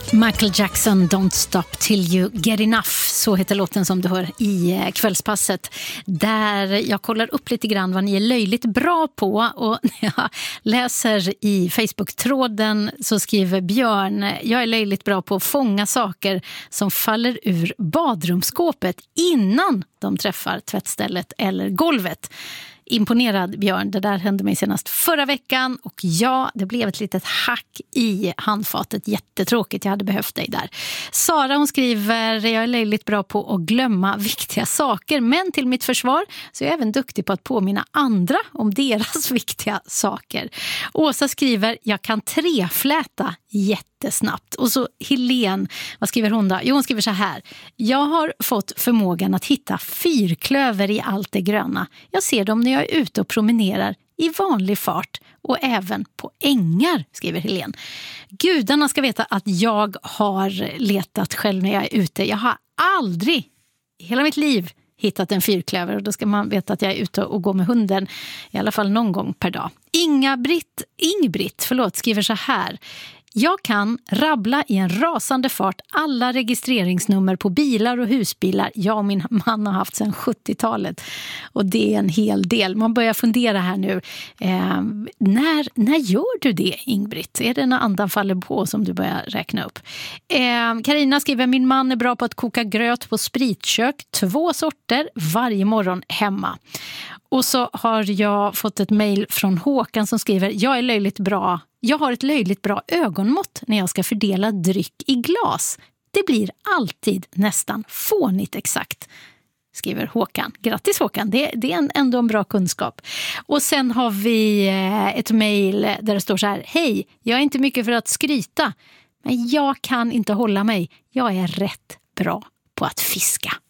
Michael Jackson, Don't Stop Till You Get Enough. Så heter låten som du hör i kvällspasset. Där jag kollar upp lite grann vad ni är löjligt bra på. Och när jag läser i Facebook-tråden så skriver Björn: jag är löjligt bra på att fånga saker som faller ur badrumsskåpet innan de träffar tvättstället eller golvet. Imponerad, Björn. Det där hände mig senast förra veckan och ja, det blev ett litet hack i handfatet. Jättetråkigt, jag hade behövt dig där. Sara, hon skriver: jag är löjligt bra på att glömma viktiga saker, men till mitt försvar så är jag även duktig på att påminna andra om deras viktiga saker. Åsa skriver: jag kan trefläta jättesnabbt. Och så Helene, vad skriver hon då? Jo, hon skriver så här: jag har fått förmågan att hitta fyrklöver i allt det gröna. Jag ser dem när jag är ute och promenerar i vanlig fart och även på ängar, skriver Helene. Gudarna ska veta att jag har letat själv när jag är ute. Jag har aldrig i hela mitt liv hittat en fyrklöver, och då ska man veta att jag är ute och går med hunden i alla fall någon gång per dag. Ingbritt skriver så här: jag kan rabbla i en rasande fart alla registreringsnummer på bilar och husbilar jag och min man har haft sedan 70-talet. Och det är en hel del. Man börjar fundera här nu. När gör du det, Ingbritt? Är det när andan faller på som du börjar räkna upp? Carina skriver: min man är bra på att koka gröt på spritkök. 2 sorter varje morgon hemma. Och så har jag fått ett mejl från Håkan som skriver: jag har ett löjligt bra ögonmått när jag ska fördela dryck i glas. Det blir alltid nästan fånigt exakt, skriver Håkan. Grattis Håkan, det är ändå en bra kunskap. Och sen har vi ett mejl där det står så här: hej, jag är inte mycket för att skryta, men jag kan inte hålla mig. Jag är rätt bra på att fiska.